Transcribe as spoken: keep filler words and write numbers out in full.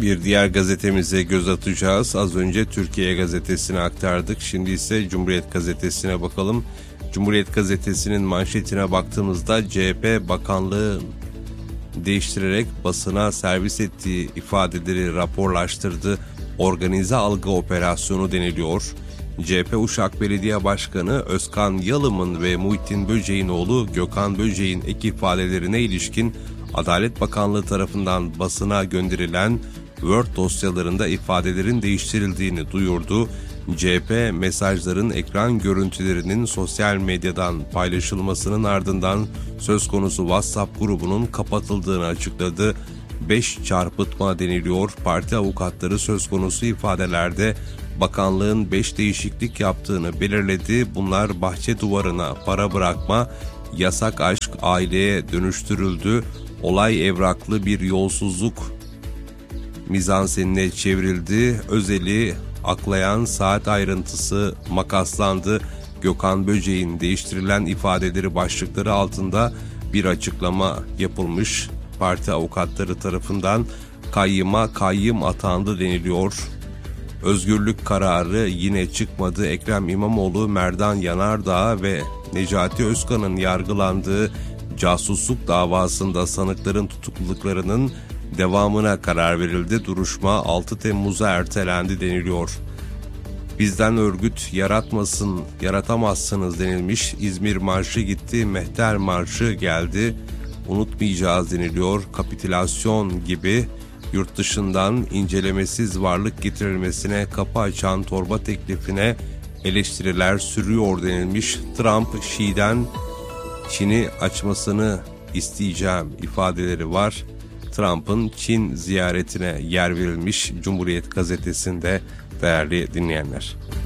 Bir diğer gazetemize göz atacağız. Az önce Türkiye Gazetesi'ni aktardık. Şimdi ise Cumhuriyet Gazetesi'ne bakalım. Cumhuriyet Gazetesi'nin manşetine baktığımızda C H P Bakanlığı değiştirerek basına servis ettiği ifadeleri raporlaştırdı. Organize algı operasyonu deniliyor. C H P Uşak Belediye Başkanı Özkan Yalım'ın ve Muhittin Böceğin oğlu Gökhan Böceğin ek ifadelerine ilişkin Adalet Bakanlığı tarafından basına gönderilen Word dosyalarında ifadelerin değiştirildiğini duyurdu. C H P mesajların ekran görüntülerinin sosyal medyadan paylaşılmasının ardından söz konusu WhatsApp grubunun kapatıldığını açıkladı. beş çarpıtma deniliyor. Parti avukatları söz konusu ifadelerde bakanlığın beş değişiklik yaptığını belirledi. Bunlar bahçe duvarına para bırakma, yasak aşk aileye dönüştürüldü, olay evraklı bir yolsuzluk mizansenine çevrildi, özeli aklayan saat ayrıntısı makaslandı. Gökhan Böceğin değiştirilen ifadeleri başlıkları altında bir açıklama yapılmış. Parti avukatları tarafından kayyıma kayyım atandı deniliyor. Özgürlük kararı yine çıkmadı. Ekrem İmamoğlu, Merdan Yanardağ ve Necati Özkan'ın yargılandığı casusluk davasında sanıkların tutukluluklarının devamına karar verildi. Duruşma altı Temmuz'a ertelendi deniliyor. Bizden örgüt yaratmasın, yaratamazsınız denilmiş. İzmir Marşı gitti, Mehter Marşı geldi. Unutmayacağız deniliyor. Kapitülasyon gibi yurt dışından incelemesiz varlık getirilmesine kapı açan torba teklifine eleştiriler sürüyor denilmiş. Trump, Şii'den Çin'i açmasını isteyeceğim ifadeleri var. Trump'ın Çin ziyaretine yer verilmiş Cumhuriyet Gazetesi'nde değerli dinleyenler.